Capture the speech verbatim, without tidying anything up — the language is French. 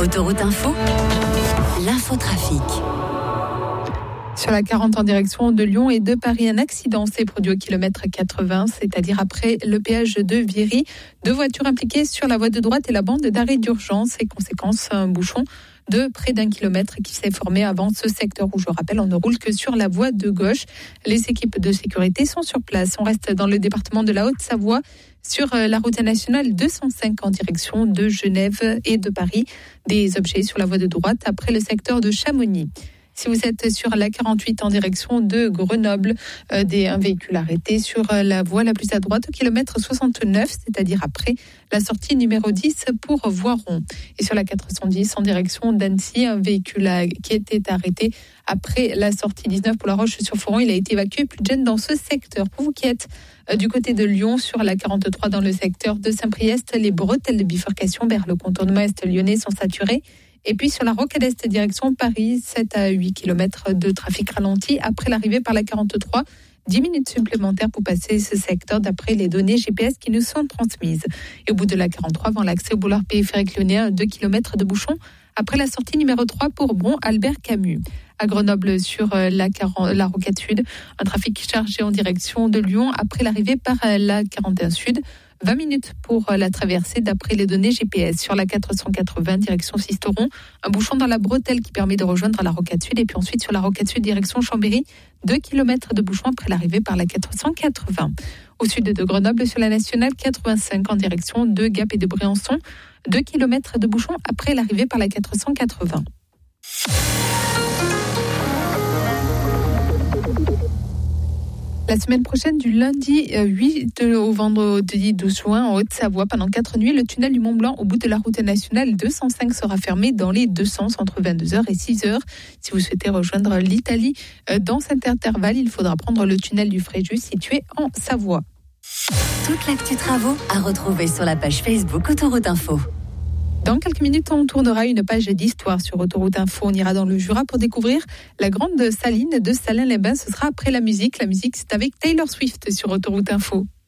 Autoroute Info, l'infotrafic. Sur la quarante en direction de Lyon et de Paris, un accident s'est produit au kilomètre quatre-vingts, c'est-à-dire après le péage de Viry. Deux voitures impliquées sur la voie de droite et la bande d'arrêt d'urgence et conséquence, un bouchon de près d'un kilomètre qui s'est formé avant ce secteur où, je rappelle, on ne roule que sur la voie de gauche. Les équipes de sécurité sont sur place. On reste dans le département de la Haute-Savoie sur la route nationale deux cent cinq en direction de Genève et de Paris. Des objets sur la voie de droite après le secteur de Chamonix. Si vous êtes sur la quarante-huit en direction de Grenoble, euh, des, un véhicule arrêté sur la voie la plus à droite au kilomètre soixante-neuf, c'est-à-dire après la sortie numéro dix pour Voiron. Et sur la quatre cent dix en direction d'Annecy, un véhicule a, qui était arrêté après la sortie dix-neuf pour La Roche-sur-Foron. Il a été évacué, plus de gêne dans ce secteur. Pour vous qui êtes euh, du côté de Lyon, sur la quarante-trois dans le secteur de Saint-Priest, les bretelles de bifurcation vers le contournement est lyonnais sont saturées. Et puis sur la rocade est direction Paris, sept à huit kilomètres de trafic ralenti après l'arrivée par la quarante-trois. dix minutes supplémentaires pour passer ce secteur d'après les données G P S qui nous sont transmises. Et au bout de la quarante-trois, avant l'accès au boulevard périphérique lyonnais, deux kilomètres de bouchons après la sortie numéro trois pour Bron Albert Camus. À Grenoble, sur la, quarante, la rocade sud, un trafic chargé en direction de Lyon après l'arrivée par la quarante et un sud. vingt minutes pour la traversée d'après les données G P S. Sur la quatre cent quatre-vingts, direction Sisteron, un bouchon dans la bretelle qui permet de rejoindre la rocade sud. Et puis ensuite, sur la rocade sud, direction Chambéry, deux kilomètres de bouchon après l'arrivée par la quatre cent quatre-vingts. Au sud de Grenoble, sur la nationale quatre-vingt-cinq, en direction de Gap et de Briançon, deux kilomètres de bouchon après l'arrivée par la quatre cent quatre-vingts. La semaine prochaine, du lundi huit au vendredi douze juin, en Haute-Savoie, pendant quatre nuits, le tunnel du Mont-Blanc au bout de la route nationale deux cent cinq sera fermé dans les deux sens entre vingt-deux heures et six heures. Si vous souhaitez rejoindre l'Italie dans cet intervalle, il faudra prendre le tunnel du Fréjus situé en Savoie. Toute l'actu travaux à retrouver sur la page Facebook Autoroute Info. Dans quelques minutes, on tournera une page d'histoire sur Autoroute Info. On ira dans le Jura pour découvrir la grande saline de Salins-les-Bains. Ce sera après la musique. La musique, c'est avec Taylor Swift sur Autoroute Info.